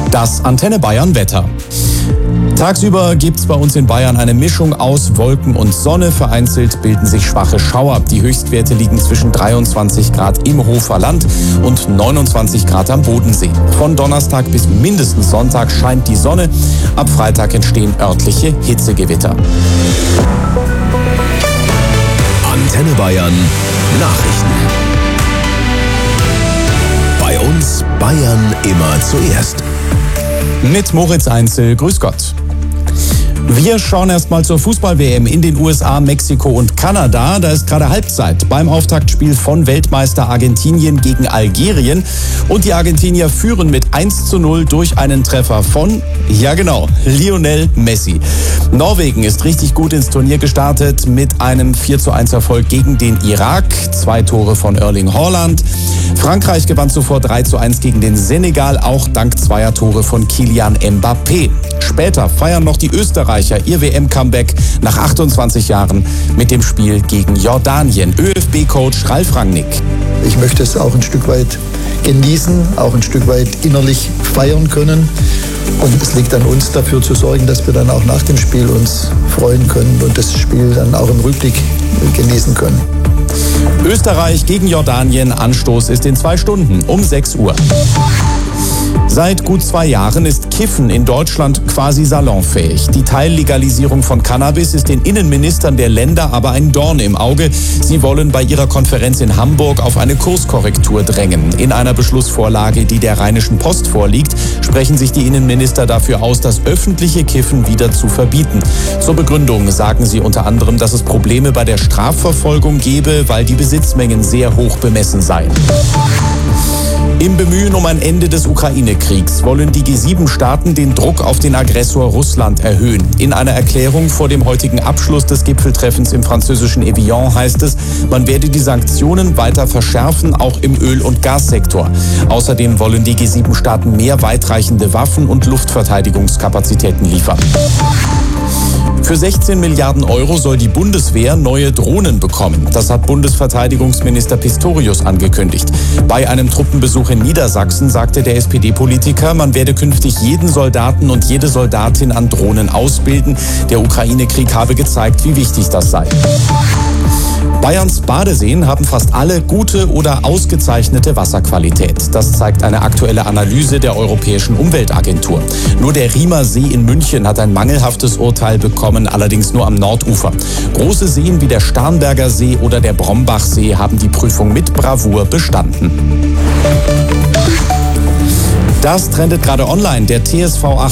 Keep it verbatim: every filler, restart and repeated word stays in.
Das Antenne Bayern Wetter. Tagsüber gibt's bei uns in Bayern eine Mischung aus Wolken und Sonne. Vereinzelt bilden sich schwache Schauer. Die Höchstwerte liegen zwischen dreiundzwanzig Grad im Hofer Land und neunundzwanzig Grad am Bodensee. Von Donnerstag bis mindestens Sonntag scheint die Sonne. Ab Freitag entstehen örtliche Hitzegewitter. Antenne Bayern Nachrichten. Bei uns Bayern immer zuerst. Mit Moritz Einzel, grüß Gott. Wir schauen erstmal zur Fußball-W M in den U S A, Mexiko und Kanada. Da ist gerade Halbzeit beim Auftaktspiel von Weltmeister Argentinien gegen Algerien. Und die Argentinier führen mit eins zu null durch einen Treffer von, ja genau, Lionel Messi. Norwegen ist richtig gut ins Turnier gestartet mit einem vier zu eins Erfolg gegen den Irak. Zwei Tore von Erling Haaland. Frankreich gewann zuvor drei zu eins gegen den Senegal, auch dank zweier Tore von Kylian Mbappé. Später feiern noch die Österreicher ihr W M-Comeback nach achtundzwanzig Jahren mit dem Spiel gegen Jordanien. ÖFB-Coach Ralf Rangnick. Ich möchte es auch ein Stück weit genießen, auch ein Stück weit innerlich feiern können. Und es liegt an uns, dafür zu sorgen, dass wir dann auch nach dem Spiel uns freuen können und das Spiel dann auch im Rückblick genießen können. Österreich gegen Jordanien. Anstoß ist in zwei Stunden um sechs Uhr. Seit gut zwei Jahren ist Kiffen in Deutschland quasi salonfähig. Die Teillegalisierung von Cannabis ist den Innenministern der Länder aber ein Dorn im Auge. Sie wollen bei ihrer Konferenz in Hamburg auf eine Kurskorrektur drängen. In einer Beschlussvorlage, die der Rheinischen Post vorliegt, sprechen sich die Innenminister dafür aus, das öffentliche Kiffen wieder zu verbieten. Zur Begründung sagen sie unter anderem, dass es Probleme bei der Strafverfolgung gebe, weil die Besitzmengen sehr hoch bemessen seien. Im Bemühen um ein Ende des Ukraine-Kriegs wollen die G sieben Staaten den Druck auf den Aggressor Russland erhöhen. In einer Erklärung vor dem heutigen Abschluss des Gipfeltreffens im französischen Evian heißt es, man werde die Sanktionen weiter verschärfen, auch im Öl- und Gassektor. Außerdem wollen die G sieben Staaten mehr weitreichende Waffen und Luftverteidigungskapazitäten liefern. Für sechzehn Milliarden Euro soll die Bundeswehr neue Drohnen bekommen. Das hat Bundesverteidigungsminister Pistorius angekündigt. Bei einem Truppenbesuch in Niedersachsen sagte der S P D-Politiker, man werde künftig jeden Soldaten und jede Soldatin an Drohnen ausbilden. Der Ukraine-Krieg habe gezeigt, wie wichtig das sei. Bayerns Badeseen haben fast alle gute oder ausgezeichnete Wasserqualität. Das zeigt eine aktuelle Analyse der Europäischen Umweltagentur. Nur der Riemer See in München hat ein mangelhaftes Urteil bekommen, allerdings nur am Nordufer. Große Seen wie der Starnberger See oder der Brombachsee haben die Prüfung mit Bravour bestanden. Das trendet gerade online. Der T S V